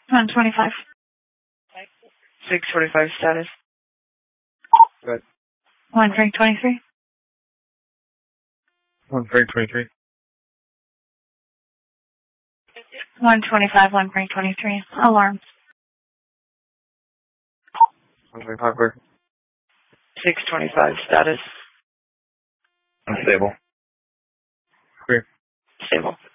125. 645 status. Good. 1 Frank 23. 1 Frank 23. 125, 1 Frank 23. Alarm. 125 clear. 625 status. Unstable. Clear. Stable.